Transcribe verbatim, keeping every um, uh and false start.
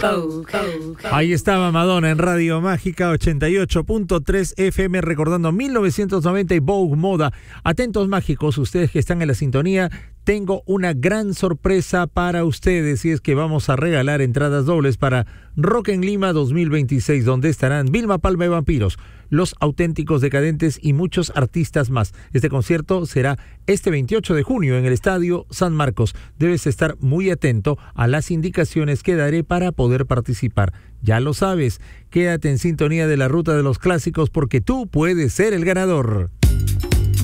Ahí estaba Madonna en Radio Mágica ochenta y ocho punto tres F M recordando mil novecientos noventa y Vogue Moda. Atentos mágicos, ustedes que están en la sintonía, tengo una gran sorpresa para ustedes y es que vamos a regalar entradas dobles para Rock en Lima dos mil veintiséis, donde estarán Vilma Palma y Vampiros, Los Auténticos Decadentes y muchos artistas más. Este concierto será este veintiocho de junio en el Estadio San Marcos. Debes estar muy atento a las indicaciones que daré para poder participar. Ya lo sabes, quédate en sintonía de la Ruta de los Clásicos porque tú puedes ser el ganador.